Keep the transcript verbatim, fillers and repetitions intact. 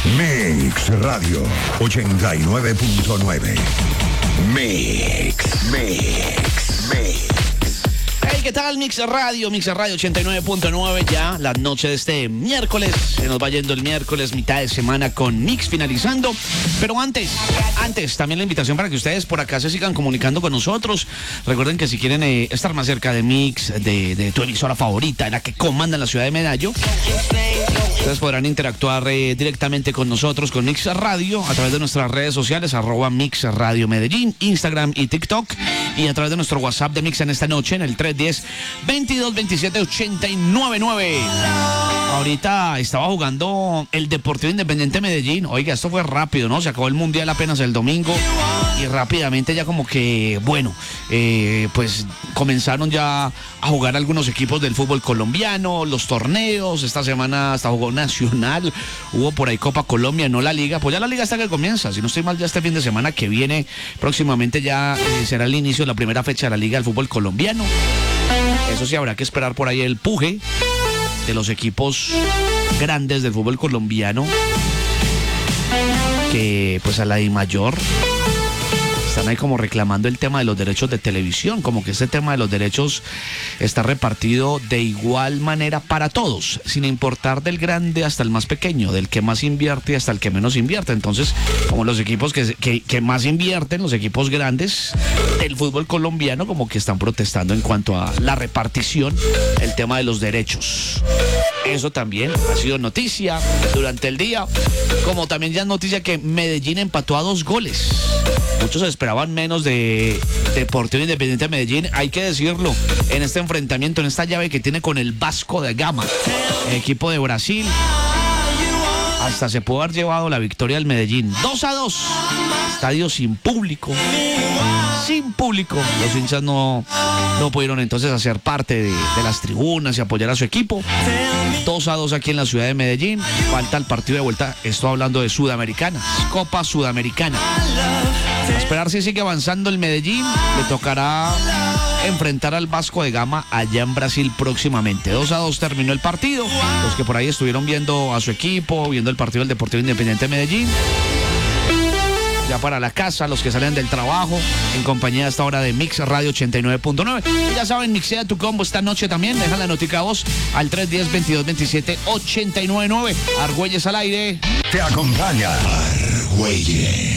Mix Radio ochenta y nueve punto nueve. Mix, Mix, Mix. Hey, ¿qué tal? Mix Radio, Mix Radio ochenta y nueve punto nueve, ya la noche de este miércoles. Se nos va yendo el miércoles, mitad de semana con Mix finalizando. Pero antes, antes, también la invitación para que ustedes por acá se sigan comunicando con nosotros. Recuerden que si quieren eh, estar más cerca de Mix, de, de tu emisora favorita, la que comanda en la ciudad de Medallo, ustedes podrán interactuar eh, directamente con nosotros, con Mix Radio, a través de nuestras redes sociales, arroba Mix Radio Medellín, Instagram y TikTok, y a través de nuestro WhatsApp de Mix en esta noche, en el tres diez, veintidós veintisiete, ochenta y nueve nueve. Ahorita estaba jugando el Deportivo Independiente Medellín. Oiga, esto fue rápido, ¿no? Se acabó el Mundial apenas el domingo y rápidamente ya como que, bueno, eh, pues comenzaron ya a jugar algunos equipos del fútbol colombiano, los torneos. Esta semana hasta jugó Nacional, hubo por ahí Copa Colombia, no la Liga. Pues ya la Liga está que comienza, si no estoy mal, ya este fin de semana que viene, próximamente ya eh, será el inicio de la primera fecha de la Liga del fútbol colombiano. Eso sí, habrá que esperar por ahí el puje de los equipos grandes del fútbol colombiano, que pues a la I mayor están ahí como reclamando el tema de los derechos de televisión, como que ese tema de los derechos está repartido de igual manera para todos, sin importar del grande hasta el más pequeño, del que más invierte hasta el que menos invierte. Entonces, como los equipos que, que, que más invierten, los equipos grandes del fútbol colombiano, como que están protestando en cuanto a la repartición, el tema de los derechos. Eso también ha sido noticia durante el día, como también ya es noticia que Medellín empató a dos goles. Muchos esperaban menos de Deportivo Independiente de Medellín, hay que decirlo, en este enfrentamiento, en esta llave que tiene con el Vasco da Gama, el equipo de Brasil. Hasta se pudo haber llevado la victoria al Medellín. dos a dos. Estadio sin público. Sin público. Los hinchas no, no pudieron entonces hacer parte de, de las tribunas y apoyar a su equipo. dos a dos aquí en la ciudad de Medellín. Falta el partido de vuelta. Estoy hablando de Sudamericana. Copa Sudamericana. A esperar si sigue avanzando el Medellín. Le tocará enfrentar al Vasco de Gama allá en Brasil próximamente. dos a dos terminó el partido. Los que por ahí estuvieron viendo a su equipo, viendo el partido del Deportivo Independiente de Medellín, ya para la casa, los que salen del trabajo, en compañía a esta hora de Mix Radio ochenta y nueve punto nueve. Y ya saben, mixea tu combo esta noche también. Deja la notica voz al tres diez, veintidós veintisiete, ochenta y nueve nueve. Argüelles al aire. Te acompaña Argüelles.